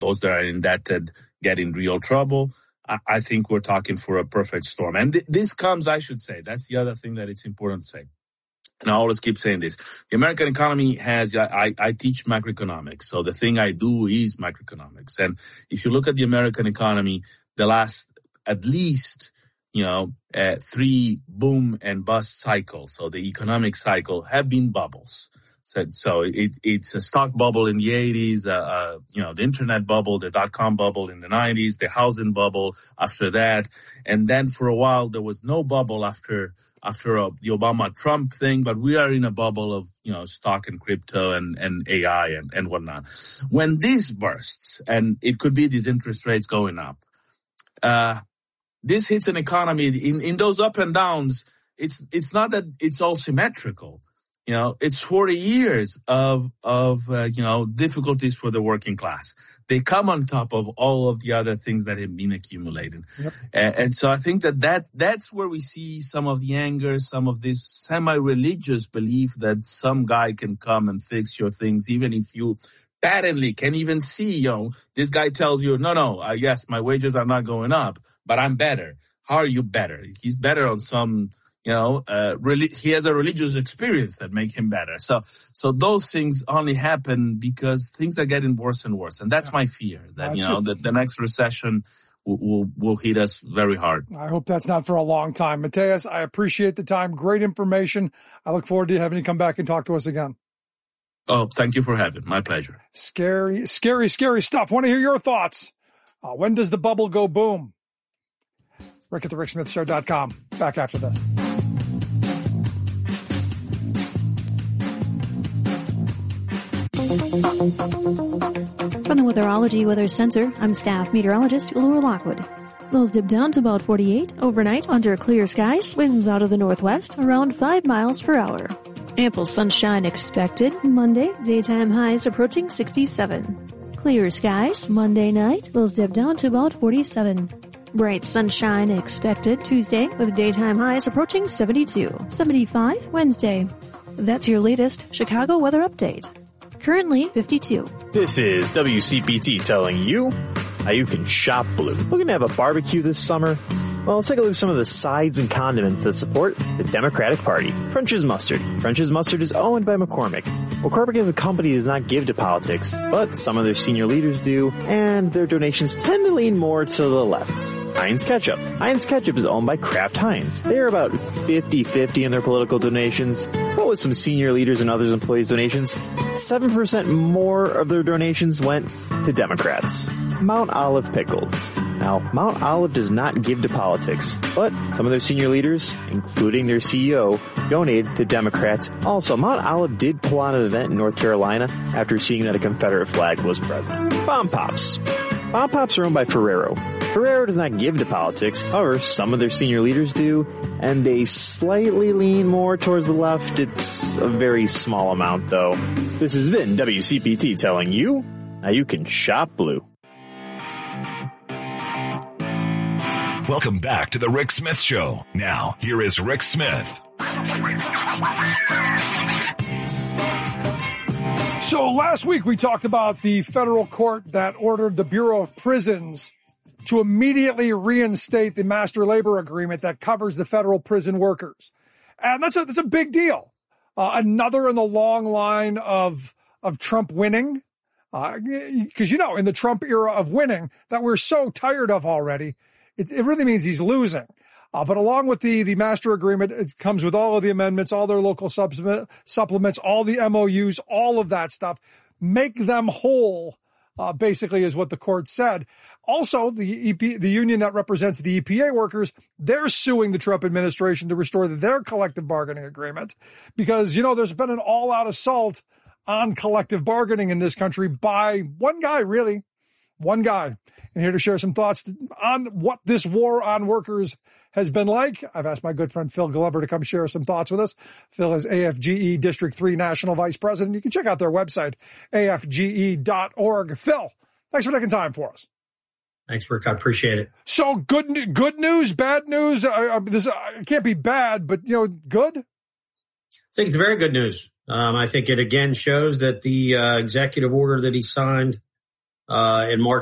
those that are indebted get in real trouble. I think we're talking for a perfect storm. And this comes, I should say, that's the other thing that it's important to say. And I always keep saying this. The American economy has, I teach macroeconomics. So the thing I do is macroeconomics. And if you look at the American economy, the last at least, 3 boom and bust cycles. So the economic cycle have been bubbles. So it's a stock bubble in the 80s, the internet bubble, the dot-com bubble in the 90s, the housing bubble after that. And then for a while, there was no bubble after the Obama-Trump thing, but we are in a bubble of, stock and crypto and AI and whatnot. When this bursts, and it could be these interest rates going up, this hits an economy in those up and downs. It's not that it's all symmetrical. It's 40 years of difficulties for the working class. They come on top of all of the other things that have been accumulated. Yep. And so I think that's where we see some of the anger, some of this semi-religious belief that some guy can come and fix your things, even if you patently can even see, this guy tells you, no, yes, my wages are not going up, but I'm better. How are you better? He's better on some, he has a religious experience that make him better. So those things only happen because things are getting worse and worse. And that's my fear that, that the next recession will hit us very hard. I hope that's not for a long time. Mateus, I appreciate the time. Great information. I look forward to having you come back and talk to us again. Oh, thank you for having me. My pleasure. Scary, scary, scary stuff. Want to hear your thoughts. When does the bubble go boom? Rick at thericksmithshow.com. Back after this. From the Weatherology Weather Center, I'm staff meteorologist Laura Lockwood. Lows dip down to about 48 overnight under clear skies, winds out of the northwest around 5 miles per hour. Ample sunshine expected Monday, daytime highs approaching 67. Clear skies Monday night, lows dip down to about 47. Bright sunshine expected Tuesday with daytime highs approaching 72. 75 Wednesday. That's your latest Chicago weather update. Currently 52. This is WCPT telling you how you can shop blue. Looking to have a barbecue this summer? Well, let's take a look at some of the sides and condiments that support the Democratic Party. French's Mustard. French's Mustard is owned by McCormick. McCormick as a company does not give to politics, but some of their senior leaders do, and their donations tend to lean more to the left. Heinz Ketchup. Heinz Ketchup is owned by Kraft Heinz. They are about 50-50 in their political donations, but with some senior leaders and others employees' donations, 7% more of their donations went to Democrats. Mount Olive Pickles. Now, Mount Olive does not give to politics, but some of their senior leaders, including their CEO, donated to Democrats. Also, Mount Olive did pull on an event in North Carolina after seeing that a Confederate flag was present. Bomb Pops. Bomb Pops are owned by Ferrero. Ferrero does not give to politics, however, some of their senior leaders do, and they slightly lean more towards the left. It's a very small amount, though. This has been WCPT telling you how you can shop blue. Welcome back to the Rick Smith Show. Now, here is Rick Smith. So last week we talked about the federal court that ordered the Bureau of Prisons to immediately reinstate the master labor agreement that covers the federal prison workers. And that's a big deal. Another in the long line of Trump winning. Because, in the Trump era of winning that we're so tired of already, it really means he's losing. But along with the master agreement, it comes with all of the amendments, all their local supplements, all the MOUs, all of that stuff. Make them whole, basically is what the court said. Also, the union that represents the EPA workers, they're suing the Trump administration to restore their collective bargaining agreement because, there's been an all-out assault on collective bargaining in this country by one guy, really. One guy. And here to share some thoughts on what this war on workers has been like, I've asked my good friend Phil Glover to come share some thoughts with us. Phil is AFGE District 3 National Vice President. You can check out their website, afge.org. Phil, thanks for taking time for us. Thanks, Rick. I appreciate it. So good news, bad news. This can't be bad, but, good? I think it's very good news. I think it again shows that the executive order that he signed in March